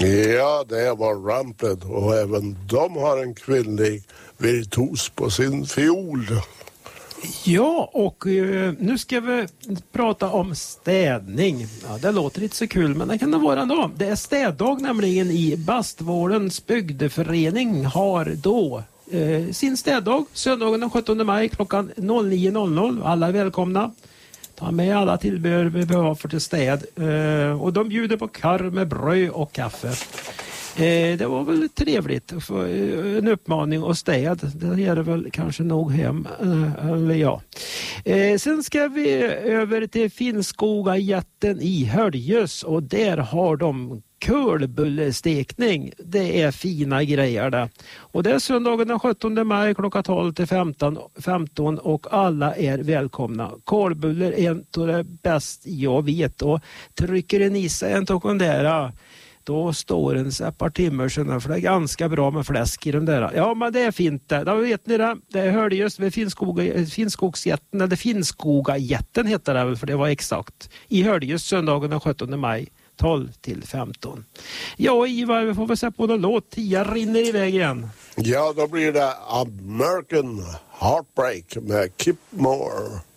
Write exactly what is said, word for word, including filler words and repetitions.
Ja, det var Ramplet och även de har en kvinnlig virtuos på sin fiol. Ja, och uh, nu ska vi prata om städning. Ja, det låter inte så kul, men det kan det vara ändå. Det är städdag nämligen i Bastvårdens bygdeförening har då uh, sin städdag söndagen den sjuttonde maj klockan nio noll noll. Alla är välkomna. Ta med alla tillbehör vi behöver för till städ. Uh, och de bjuder på korv med bröd och kaffe. Eh, det var väl trevligt att få eh, en uppmaning och städ. Det ger det väl kanske nog hem. Eh, eller ja. Eh, sen ska vi över till Finnskogajätten i Höljes. Och där har de kölbullestekning. Det är fina grejer där. Och det är söndagen den sjuttonde maj klockan tolv till femton och alla är välkomna. Kölbuller är en av det bäst jag vet. Och trycker en i sig en tokondera, då står en ett par timmar sedan, för det är ganska bra med fläsk i de där. Ja, men det är fint det. Då vet ni det. Det hörde just vid Finnskoga, Finnskogsjätten, eller Finnskogajätten heter det väl, för det var exakt. I hörde just söndagen den sjuttonde maj, tolv till femton. Ja, Ivar, vi får väl se på någon låt. Tia rinner iväg igen. Ja, då blir det American Heartbreak med Kip Moore.